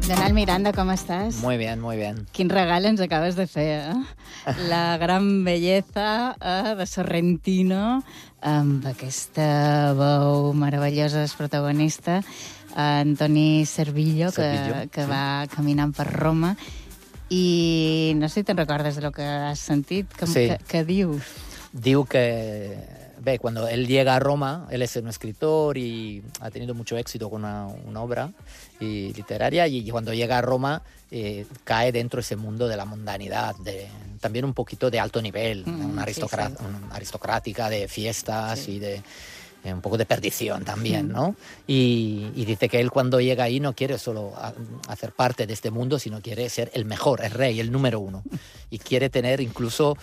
Donald Miranda, com estàs? Muy bien, muy bien. Quin regal ens acabes de fer, La gran belleza de Sorrentino, amb aquesta veu meravellosa del protagonista, Antoni Servillo, que va caminant per Roma. I no sé si te'n recordes de lo que has sentit. ¿Qué dius? Diu que... Ve, cuando él llega a Roma, él es un escritor y ha tenido mucho éxito con una obra literaria, y cuando llega a Roma cae dentro de ese mundo de la mundanidad, también un poquito de alto nivel, una aristocrática de fiestas y de un poco de perdición también, ¿no? Y dice que él cuando llega ahí no quiere solo hacer parte de este mundo, sino quiere ser el mejor, el rey, el número uno. Y quiere tener incluso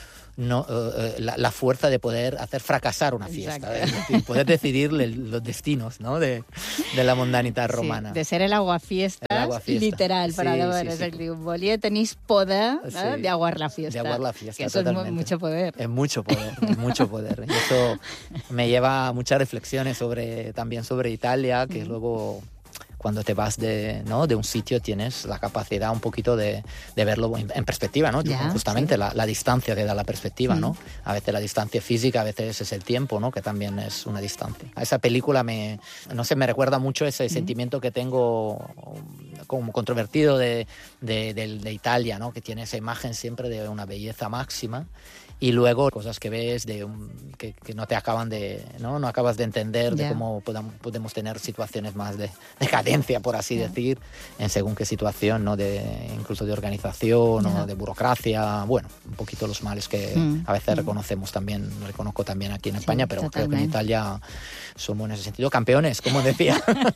la fuerza de poder hacer fracasar una fiesta, poder decidir los destinos, ¿no? de la mundanidad romana. Sí, de ser el aguafiestas, literal, para veure. Sí. Diu, volia tenir poder de aguar la fiesta. De aguar la fiesta, que eso totalmente. Es mucho poder. Es mucho poder, es mucho poder. Y eso me lleva a muchas reflexiones también sobre Italia, que luego... Cuando te vas de un sitio tienes la capacidad un poquito de verlo en perspectiva, ¿no? Justamente la distancia que da la perspectiva, ¿no? A veces la distancia física, a veces es el tiempo, ¿no? Que también es una distancia. A esa película me recuerda mucho ese sentimiento que tengo como controvertido de Italia, ¿no? Que tiene esa imagen siempre de una belleza máxima. Y luego cosas que ves que no te acaban no acabas de entender de cómo podemos tener situaciones más de decadencia, por así decir, en según qué situación, ¿no? Incluso de organización o de burocracia. Bueno, un poquito los males que a veces reconozco también aquí en España, pero creo que en Italia somos en ese sentido campeones, como decía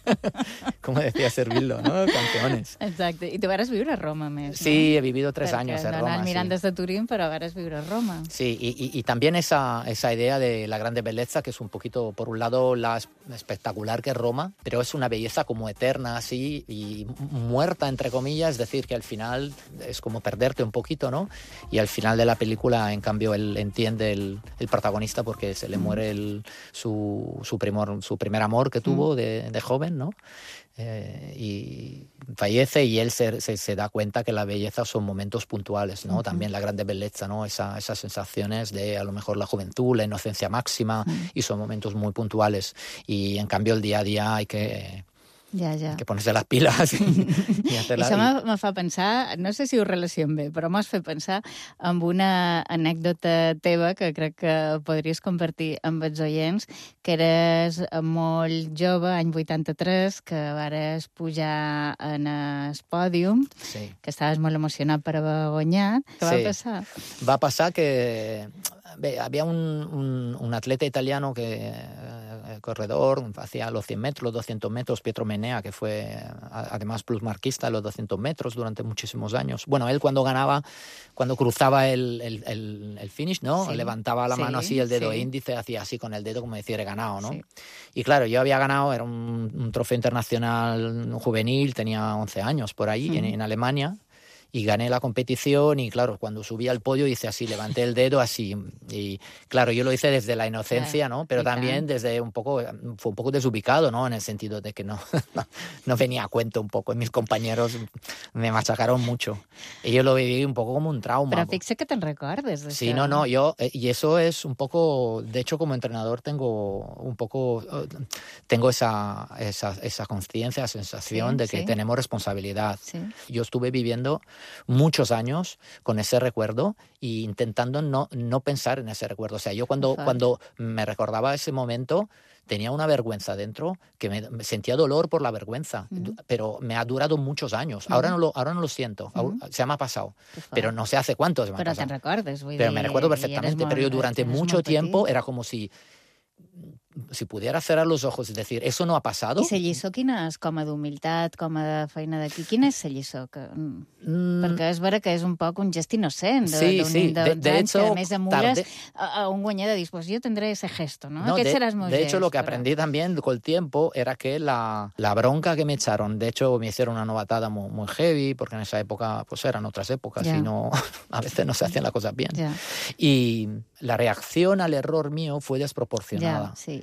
Servillo, ¿no? Campeones. Exacte. I tu vas viure a Roma, més, ¿no? Sí, he vivido 3 años en Roma. Donald Miranda és de Turín, però vas viure a Roma. Sí, y también esa idea de la grande belleza, que es un poquito, por un lado, la espectacular que es Roma, pero es una belleza como eterna, así, y muerta, entre comillas, es decir, que al final es como perderte un poquito, ¿no? Y al final de la película, en cambio, él entiende el protagonista porque se le muere su primer amor que tuvo de joven, ¿no? Y fallece, y él se da cuenta que la belleza son momentos puntuales, ¿no? También la grande belleza, ¿no? Esas sensaciones de a lo mejor la juventud, la inocencia máxima, y son momentos muy puntuales. Y en cambio el día a día hay que ponerse las pilas i hacer-la. Això me fa pensar, no sé si ho relaciono bé, però m'has fet pensar en una anècdota teva que crec que podries compartir amb els oients, que eres molt jove, any 83, que vares pujar en el pòdium, que estaves molt emocionat per haver guanyat. Què va passar? Va passar que... Bé, había un atleta italiano corredor, hacía los 100 metros, los 200 metros, Pietro Menea, que fue además plusmarquista en los 200 metros durante muchísimos años. Bueno, él cuando cruzaba el finish, ¿no? Levantaba la mano así, el dedo índice, hacía así con el dedo como decir, he ganado, ¿no? Sí. Y claro, yo había ganado, era un trofeo internacional juvenil, tenía 11 años por ahí, en Alemania. Y gané la competición, y claro, cuando subí al podio hice así, levanté el dedo así, y claro, yo lo hice desde la inocencia, ¿no? Pero también fue un poco desubicado, ¿no? En el sentido de que no venía a cuento un poco, y mis compañeros me machacaron mucho. Y yo lo viví un poco como un trauma. Pero fixa que te'n recordes d'això. Sí, y eso es un poco, de hecho como entrenador tengo esa conciencia, esa sensación de que tenemos responsabilidad. Sí. Yo estuve viviendo muchos años con ese recuerdo e intentando no pensar en ese recuerdo. O sea, yo cuando me recordaba ese momento tenía una vergüenza dentro, que me sentía dolor por la vergüenza, pero me ha durado muchos años. Ahora no lo siento, se me ha pasado, pero no sé hace cuánto se me ha pasado. Pero te recordes, pero me recuerdo perfectamente, pero yo durante mucho tiempo era como si pudiera cerrar los ojos, es decir, ¿eso no ha pasado? I la lliçó quina és? Com a d'humilitat, com a de feina d'aquí? Quina és la lliçó? Perquè és vera que és un poc un gest innocent d'un de hecho, que a més amulles a un guanyador. Dius, pues yo tendré ese gesto, ¿no? Aquest serà el meu gest. De hecho, lo que aprendí también con el tiempo era que la bronca que me echaron, de hecho, me hicieron una novatada muy heavy, porque en esa época, pues eran otras épocas, y a veces no se hacían las cosas bien. Y la reacción al error mío fue desproporcionada. Sí.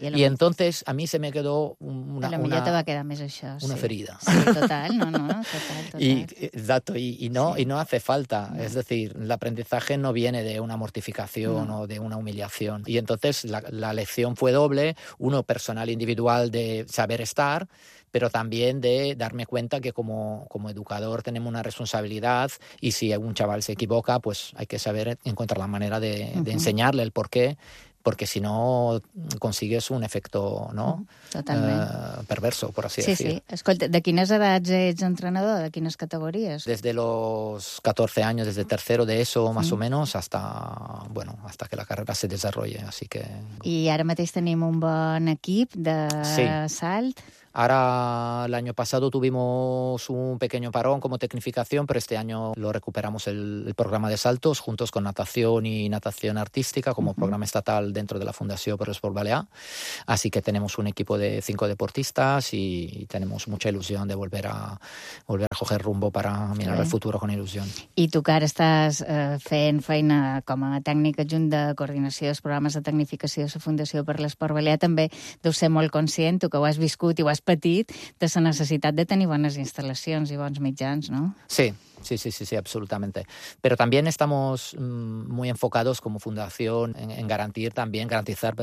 Y entonces a mí se me quedó a lo millor te va quedar més això. Una ferida. Sí, total, total. Exacto, y no hace falta. No. Es decir, el aprendizaje no viene de una mortificación o de una humillación. Y entonces la lección fue doble, uno personal, individual, de saber estar, pero también de darme cuenta que como educador tenemos una responsabilidad y si un chaval se equivoca, pues hay que saber encontrar la manera de enseñarle el porqué, porque si no consigues un efecto, ¿no? Perverso, por así decir. Sí. Escolta, ¿de quines edats ets entrenador? ¿De quines categorías? Desde los 14 años, desde tercero de ESO más o menos, hasta que la carrera se desarrolle, así que... I ara mateix tenim un bon equip de salt. Ahora, el año pasado tuvimos un pequeño parón como tecnificación, pero este año lo recuperamos el programa de saltos juntos con natación y natación artística como programa estatal dentro de la Fundación per l'Esport Balear. Así que tenemos un equipo de 5 deportistas y tenemos mucha ilusión de volver a coger rumbo para mirar el futuro con ilusión. I tu que ara estàs fent feina com a tècnic adjunt de coordinació dels programes de tecnificació de la Fundació per l'Esport Balear, també deus ser molt conscient, tu que ho has viscut i ho has patit, de la necessitat de tenir bones instal·lacions i bons mitjans, no? Sí, absolutamente. Pero también estamos muy enfocados como fundación en garantizar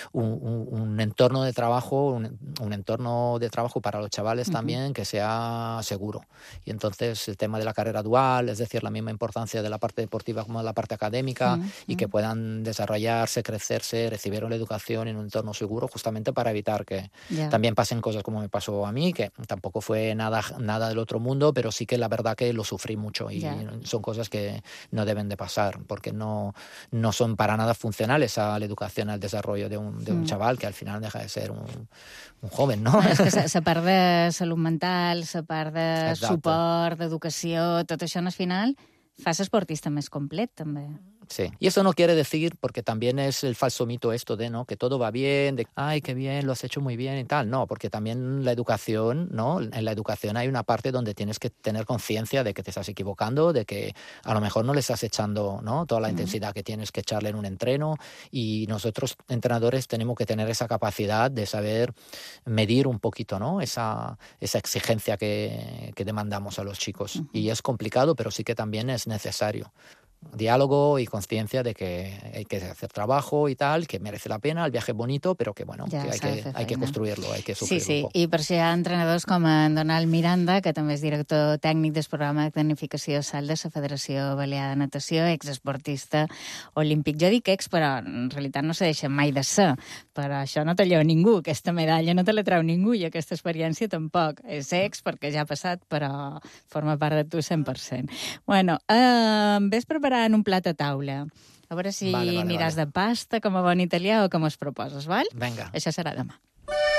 un entorno de trabajo, un entorno de trabajo para los chavales también que sea seguro. Y entonces el tema de la carrera dual, es decir, la misma importancia de la parte deportiva como de la parte académica y que puedan desarrollarse, crecerse, recibir una educación en un entorno seguro justamente para evitar que también pasen cosas como me pasó a mí, que tampoco fue nada del otro mundo, pero sí que la verdad que lo sufrí mucho y son cosas que no deben de pasar porque no son para nada funcionales a la educación, al desarrollo de un chaval que al final deja de ser un joven, ¿no? És que la part de salut mental, la part de suport, d'educació, tot això al final fa l'esportista més complet, també. Sí, y eso no quiere decir, porque también es el falso mito esto de, ¿no?, que todo va bien, de, ay, qué bien, lo has hecho muy bien y tal. No, porque también la educación, ¿no? En la educación hay una parte donde tienes que tener conciencia de que te estás equivocando, de que a lo mejor no le estás echando, ¿no?, toda la intensidad que tienes que echarle en un entreno, y nosotros, entrenadores, tenemos que tener esa capacidad de saber medir un poquito, ¿no?, esa exigencia que demandamos a los chicos. Y es complicado, pero sí que también es necesario. Diálogo y conciencia de que hay que hacer trabajo y tal, que merece la pena, el viaje es bonito, pero que bueno, que hay que construirlo, hay que sufrirlo un poc. I per això hi ha entrenadors com en Donald Miranda, que també és director tècnic del programa de tecnificació salt de la Federació Balear de Natació, exesportista olímpic. Jo dic ex, però en realitat no se deixa mai de ser, però això no te lleva ningú, aquesta medalla no te la treu ningú i aquesta experiència tampoc. És ex perquè ja ha passat, però forma part de tu 100%. Bueno, ves preparant un plat a taula. A veure si aniràs de pasta com a bon italià o com es proposes, val? Vinga. Això serà demà.